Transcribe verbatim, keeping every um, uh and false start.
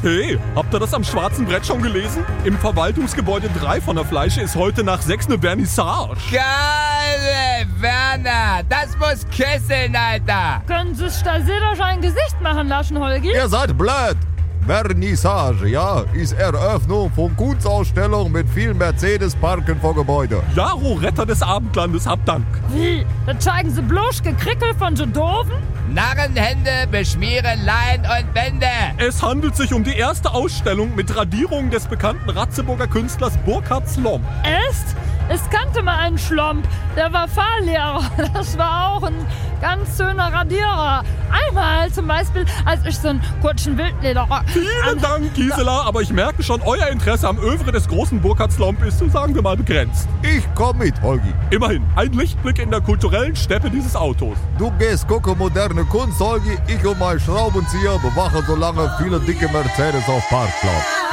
Hey, habt ihr das am schwarzen Brett schon gelesen? Im Verwaltungsgebäude drei von der Fleische ist heute nach sechs eine Vernissage. Geil, Werner, das muss kesseln, Alter. Können Sie sich da doch ein Gesicht machen lassen, Holgi? Ihr seid blöd. Vernissage, ja, ist Eröffnung von Kunstausstellung mit vielen Mercedes-Parken vor Gebäude. Jaro, Retter des Abendlandes, hab Dank. Wie? Das zeigen Sie bloß Gekrickel von Jodoven? Narrenhände beschmieren Lein und Wände. Es handelt sich um die erste Ausstellung mit Radierungen des bekannten Ratzeburger Künstlers Burkhard Slomp. Echt? Es kannte mal einen Schlomp, der war Fahrlehrer. Das war auch ein ganz schöner Radierer. Einmal zum Beispiel, als ich so einen kurzen Wildleder... Vielen Dank, Gisela, aber ich merke schon, euer Interesse am Övre des großen Burkhard Slomp ist, sagen wir mal, begrenzt. Ich komm mit, Holgi. Immerhin, ein Lichtblick in der kulturellen Steppe dieses Autos. Du gehst gucken moderne Kunst, Holgi. Ich und mein Schraubenzieher bewachen so lange viele dicke Mercedes auf Parkplatz.